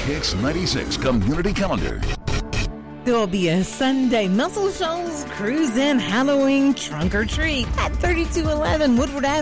Hits 96 Community Calendar. There will be a Sunday Muscle Shoals Cruise In Halloween Trunk or Treat at 3211 Woodward Avenue.